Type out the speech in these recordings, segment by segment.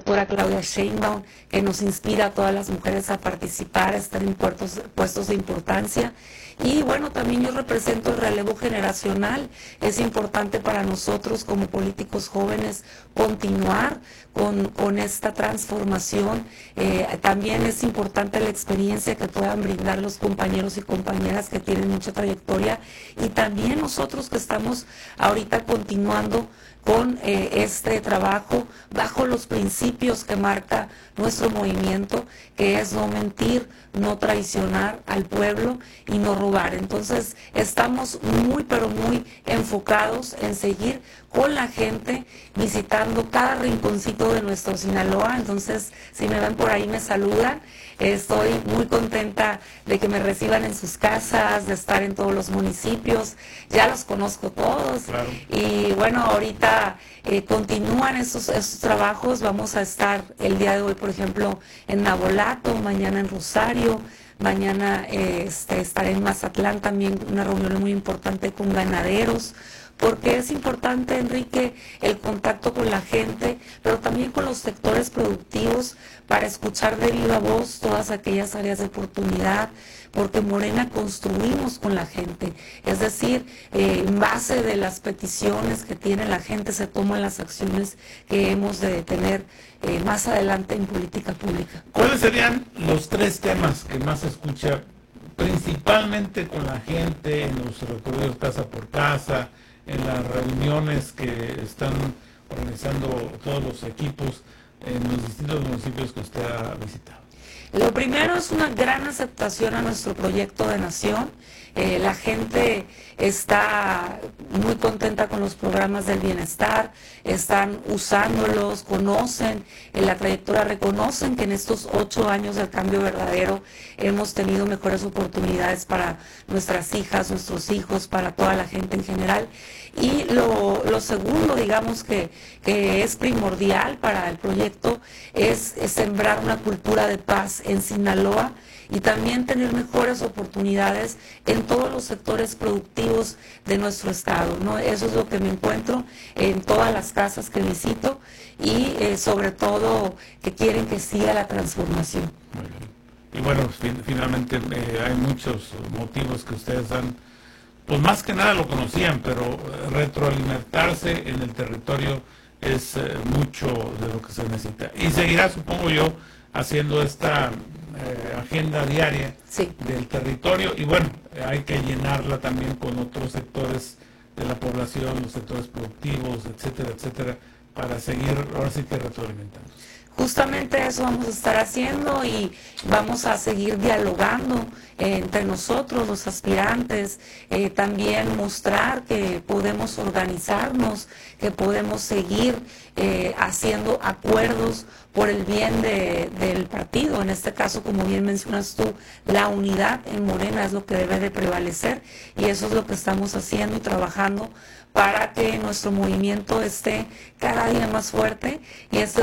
doctora Claudia Sheinbaum, que nos inspira a todas las mujeres a participar, a estar en puestos de importancia. Y bueno, también yo represento el relevo generacional. Es importante para nosotros como políticos jóvenes continuar con esta transformación. También es importante la experiencia que puedan brindar los compañeros y compañeras que tienen mucha trayectoria, y también nosotros que estamos ahorita continuando con este trabajo bajo los principios que marca nuestro movimiento, que es no mentir, no traicionar al pueblo y no robar. Entonces estamos muy pero muy enfocados en seguir con la gente, visitando cada rinconcito de nuestro Sinaloa. Entonces, si me ven por ahí, me saludan. Estoy muy contenta de que me reciban en sus casas, de estar en todos los municipios. Ya los conozco todos. Claro. Y bueno, ahorita continúan esos trabajos. Vamos a estar el día de hoy, por ejemplo, en Navolato, mañana en Rosario, mañana estaré en Mazatlán también, una reunión muy importante con ganaderos, porque es importante, Enrique, el contacto con la gente, pero también con los sectores productivos, para escuchar de viva voz todas aquellas áreas de oportunidad, porque Morena construimos con la gente, es decir, en base de las peticiones que tiene la gente se toman las acciones que hemos de tener más adelante en política pública. ¿Cuáles serían los 3 temas que más se escucha principalmente con la gente en los recorridos casa por casa, en las reuniones que están organizando todos los equipos en los distintos municipios que usted ha visitado? Lo primero es una gran aceptación a nuestro proyecto de nación. La gente está muy contenta con los programas del bienestar, están usándolos, conocen la trayectoria, reconocen que en estos 8 años del cambio verdadero hemos tenido mejores oportunidades para nuestras hijas, nuestros hijos, para toda la gente en general. Y lo segundo, digamos, que es primordial para el proyecto es sembrar una cultura de paz en Sinaloa, y también tener mejores oportunidades en todos los sectores productivos de nuestro estado, ¿no? Eso es lo que me encuentro en todas las casas que visito, y sobre todo que quieren que siga la transformación. Muy bien. Y bueno, finalmente hay muchos motivos que ustedes han, pues más que nada lo conocían, pero retroalimentarse en el territorio es mucho de lo que se necesita. Y seguirá, supongo yo, haciendo esta agenda diaria del territorio, y bueno, hay que llenarla también con otros sectores de la población, los sectores productivos, etcétera, etcétera, para seguir ahora sí que retroalimentando. Justamente eso vamos a estar haciendo, y vamos a seguir dialogando entre nosotros, los aspirantes, también mostrar que podemos organizarnos, que podemos seguir haciendo acuerdos por el bien del partido. En este caso, como bien mencionas tú, la unidad en Morena es lo que debe de prevalecer, y eso es lo que estamos haciendo y trabajando para que nuestro movimiento esté cada día más fuerte, y este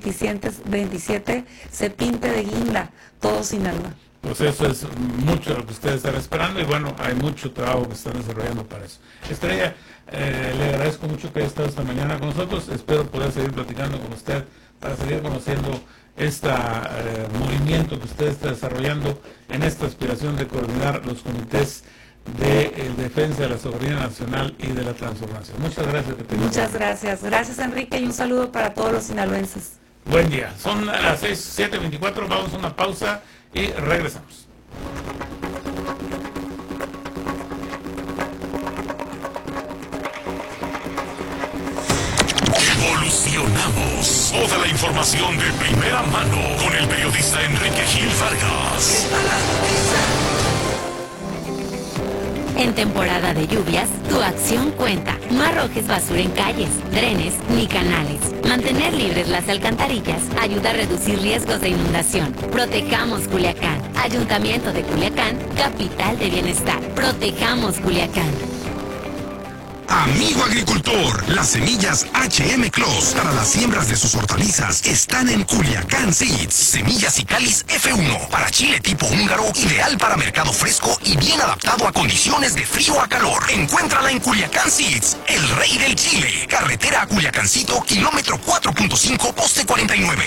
2027 se pinte de guinda todo Sinaloa. Pues eso es mucho lo que ustedes están esperando, y bueno, hay mucho trabajo que están desarrollando para eso. Estrella, le agradezco mucho que haya estado esta mañana con nosotros. Espero poder seguir platicando con usted para seguir conociendo este movimiento que usted está desarrollando en esta aspiración de coordinar los comités de defensa de la soberanía nacional y de la transformación. Muchas gracias. Muchas gracias. Gracias, Enrique, y un saludo para todos los sinaloenses. Buen día. Son las 7:24, vamos a una pausa y regresamos. Evolucionamos. Toda la información de primera mano con el periodista Enrique Gil Vargas. En temporada de lluvias, tu acción cuenta. No arrojes basura en calles, drenes ni canales. Mantener libres las alcantarillas ayuda a reducir riesgos de inundación. Protejamos Culiacán. Ayuntamiento de Culiacán, capital de bienestar. Protejamos Culiacán. Amigo agricultor, las semillas HM Clos para las siembras de sus hortalizas están en Culiacán Seeds. Semillas y cáliz F1 para chile tipo húngaro, ideal para mercado fresco y bien adaptado a condiciones de frío a calor. Encuéntrala en Culiacán Seeds, el rey del chile. Carretera a Culiacancito, kilómetro 4.5, poste 49.